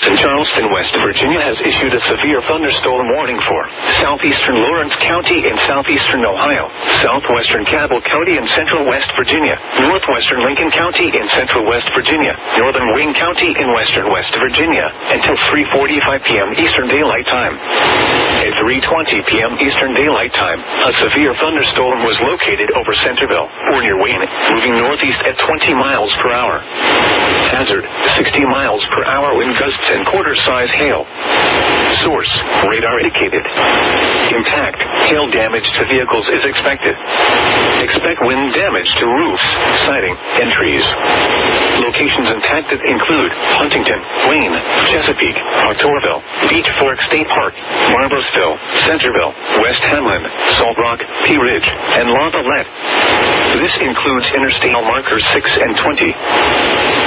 Charleston, West Virginia has issued a severe thunderstorm warning for southeastern Lawrence County in southeastern Ohio, southwestern Cabell County in central West Virginia, northwestern Lincoln County in central West Virginia, northern Wayne County in western West Virginia, until 3:45 p.m. Eastern Daylight Time. At 3:20 p.m. Eastern Daylight Time, a severe thunderstorm was located over Centerville, or near Wayne, moving northeast at 20 miles per hour. Hazard, 60 miles per hour wind gusts and quarter-size hail. Source, radar indicated. Impact, hail damage to vehicles is expected. Expect wind damage to roofs, siding, and trees. Locations impacted include Huntington, Wayne, Chesapeake, Arthurville, Beach Fork State Park, Barboursville, Centerville, West Hamlin, Salt Rock, Pea Ridge, and La Valette. This includes Interstate markers 6 and 20.